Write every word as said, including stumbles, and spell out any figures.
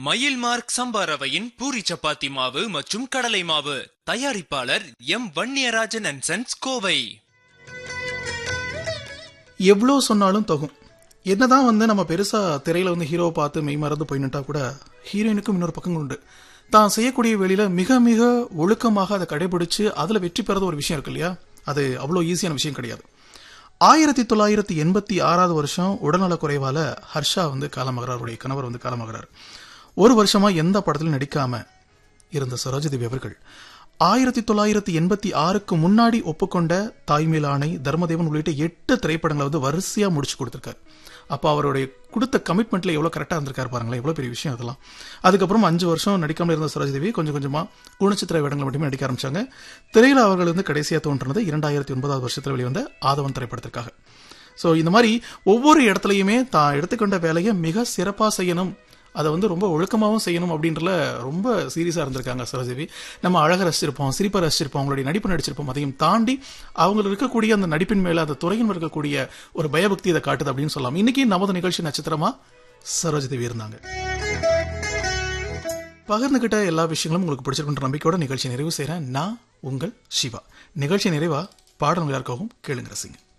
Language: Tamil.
மயில் மார்க் சம்பா ரவையின் பூரி சப்பாத்தி மாவு மற்றும் கடலை மாவு. தயாரிப்பாளர் M Vanniyarajan and sons, Kovai. எவ்வளோ சொன்னாலும் தகும். என்னதான் வந்து நம்ம பெருசா திரையில வந்து ஹீரோவை பார்த்து மெய் மறந்து போயிட்டா கூட ஹீரோயினுக்கும் இன்னொரு பக்கம் உண்டு. தான் செய்யக்கூடிய வேலையில மிக மிக ஒழுக்கமாக அதை கடைபிடிச்சு அதுல வெற்றி பெறது ஒரு விஷயம் இருக்கு இல்லையா, அது அவ்வளோ ஈஸியான விஷயம் கிடையாது. ஆயிரத்தி தொள்ளாயிரத்தி எண்பத்தி ஆறாவது வருஷம் உடல்நல குறைவால ஹர்ஷா வந்து காலமாகிறார். அவருடைய கணவர் வந்து காலமாகிறார். ஒரு வருஷமா எந்த படத்திலும் நடிக்காம இருந்த சரோஜாதேவி அவர்கள் ஆயிரத்தி தொள்ளாயிரத்தி எண்பத்தி ஆறுக்கு முன்னாடி ஒப்புக்கொண்ட தாய்மேல் ஆணை, தர்மதேவன் உள்ளிட்ட எட்டு திரைப்படங்களை வந்து வரிசையா முடிச்சு கொடுத்திருக்காரு. அப்ப அவருடைய கொடுத்த கமிட்மெண்ட்ல எவ்வளவு கரெக்டா இருந்திருக்காரு பாருங்களேன், எவ்வளவு பெரிய விஷயம் அதெல்லாம். அதுக்கப்புறம் அஞ்சு வருஷம் நடிக்காமல் இருந்த சரோஜாதேவி கொஞ்சம் கொஞ்சமா குணச்சித்திர வேடங்களை மட்டுமே நடிக்க ஆரம்பிச்சாங்க. திரையில அவர்கள் வந்து கடைசியா தோன்றினது இரண்டாயிரத்தி ஒன்பதாவது வருஷத்துல வெளிவந்த ஆதவன் திரைப்படத்திற்காக. சோ இந்த மாதிரி ஒவ்வொரு இடத்துலயுமே தான் எடுத்துக்கொண்ட வேலையை மிக சிறப்பா செய்யணும், அதை வந்து ரொம்ப ஒழுக்கமாகவும் செய்யணும் அப்படின்றல ரொம்ப சீரியஸா இருந்திருக்காங்க சரோஜாதேவி. நம்ம அழக ரசிச்சிருப்போம், சிரிப்பை ரசிச்சிருப்போம், அவங்களுடைய நடிப்பு நடிச்சிருப்போம். அதையும் தாண்டி அவங்க இருக்கக்கூடிய அந்த நடிப்பின் மேல அந்த துறையின் இருக்கக்கூடிய ஒரு பயபக்தி இதை காட்டுது அப்படின்னு சொல்லலாம். இன்னைக்கு நமது நிகழ்ச்சி நட்சத்திரமா சரோஜாதேவி இருந்தாங்க. பகிர்ந்துகிட்ட எல்லா விஷயங்களும் உங்களுக்கு பிடிச்சிருக்குன்ற நம்பிக்கையோட நிகழ்ச்சி நிறைவு செய்யறேன். நான் உங்கள் சிவா. நிகழ்ச்சி நிறைவா பாடல் யாருக்காகவும் கேளுங்க, ரசிங்க.